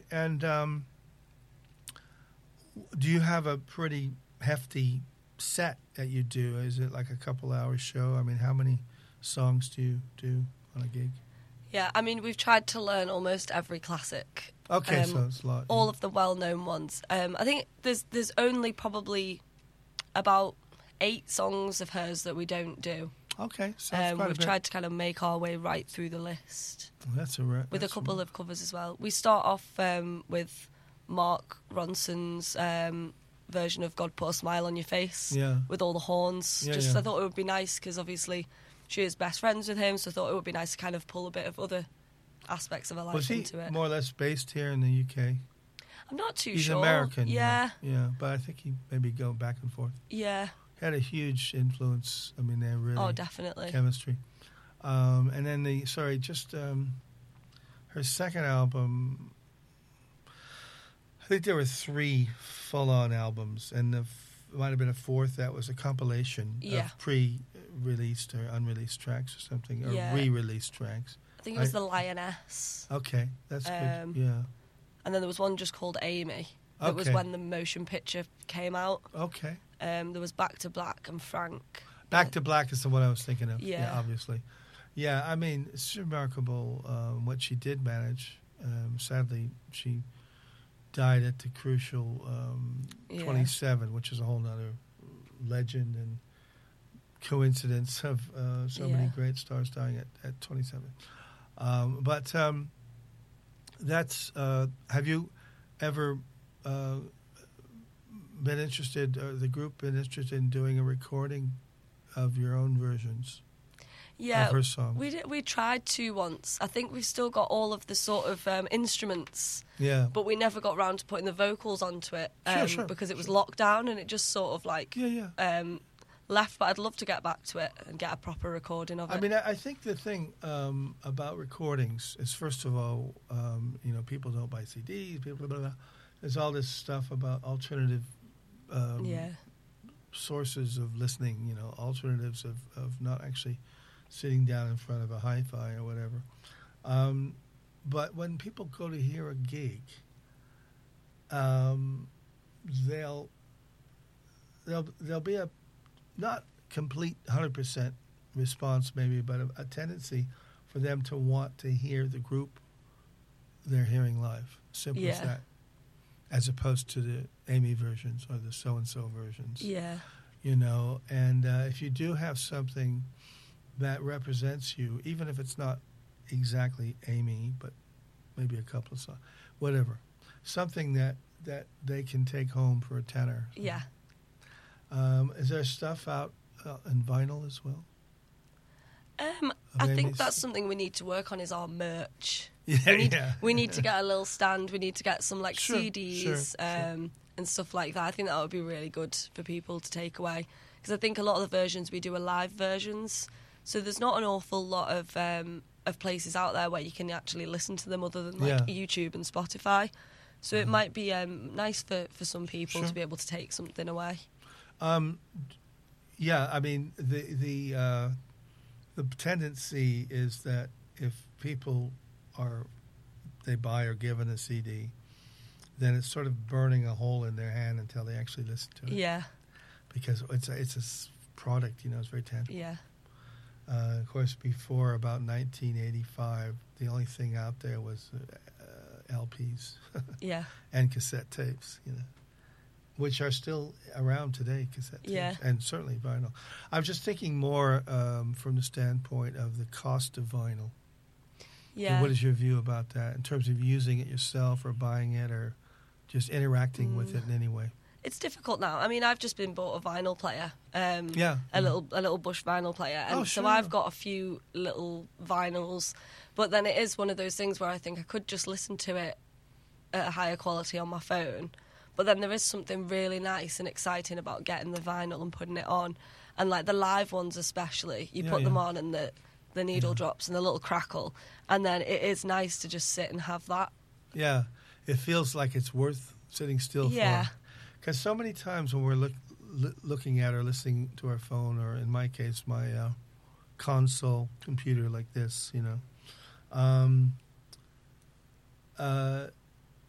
And do you have a pretty hefty set that you do? Is it like a couple-hour show? I mean, how many songs do you do on a gig? Yeah, I mean, we've tried to learn almost every classic. Okay, so it's a lot. All of the well-known ones. I think there's only probably about 8 songs of hers that we don't do. Okay, so that's quite a we've bit. tried to kind of make our way right through the list. Well, that's with a couple of covers as well. We start off with Mark Ronson's version of God Put a Smile on Your Face, with all the horns. I thought it would be nice because obviously she is best friends with him, so I thought it would be nice to kind of pull a bit of other aspects of her life into it. Was he more or less based here in the UK? I'm not too He's sure. He's American. Yeah. Yeah, but I think he maybe go back and forth. Yeah. He had a huge influence. I mean, they're really... Oh, definitely. Chemistry. And then her second album, I think there were 3 full-on albums, and there might have been a 4th that was a compilation of pre-released or unreleased tracks or something, or re-released tracks. I think it was The Lioness. Okay, that's good, yeah. And then there was one just called Amy. That was when the motion picture came out. Okay. There was Back to Black and Frank. Back to Black is the one I was thinking of. Yeah, obviously. Yeah, I mean, it's remarkable what she did manage. Sadly, she died at the crucial 27, which is a whole other legend and coincidence of so many great stars dying at 27. But that's... have you ever... been interested, the group been interested in doing a recording of your own versions of her songs? We tried to once. I think we've still got all of the sort of instruments, but we never got round to putting the vocals onto it because it was lockdown and it just sort of like left. But I'd love to get back to it and get a proper recording of it. I mean, I think the thing about recordings is, first of all, people don't buy CDs, people blah, blah, blah. There's all this stuff about alternative sources of listening, alternatives of not actually sitting down in front of a hi-fi or whatever. But when people go to hear a gig, there'll be a not complete 100% response maybe, but a tendency for them to want to hear the group they're hearing live. Simple as that. As opposed to the Amy versions or the so-and-so versions. Yeah. And if you do have something that represents you, even if it's not exactly Amy, but maybe a couple of songs, whatever, something that they can take home for a tenner. Yeah. Is there stuff out in vinyl as well? I think that's something we need to work on is our merch. We need to get a little stand. We need to get some CDs and stuff like that. I think that would be really good for people to take away because I think a lot of the versions we do are live versions, so there's not an awful lot of places out there where you can actually listen to them other than YouTube and Spotify. So it might be nice for some people to be able to take something away. I mean the tendency is that if people they buy or given a CD, then it's sort of burning a hole in their hand until they actually listen to it. Yeah. Because it's a product, it's very tangible. Yeah. Of course, before about 1985, the only thing out there was LPs. And cassette tapes, which are still around today, cassette tapes, and certainly vinyl. I'm just thinking more from the standpoint of the cost of vinyl. Yeah. And what is your view about that in terms of using it yourself or buying it or just interacting with it in any way? It's difficult now. I mean, I've just been bought a vinyl player, a little Bush vinyl player, and so I've got a few little vinyls. But then it is one of those things where I think I could just listen to it at a higher quality on my phone. But then there is something really nice and exciting about getting the vinyl and putting it on, and like the live ones especially. You put them on and the needle drops and the little crackle, and then it is nice to just sit and have that. Yeah, it feels like it's worth sitting still for. Because so many times when we're looking at or listening to our phone, or in my case, my console computer like this,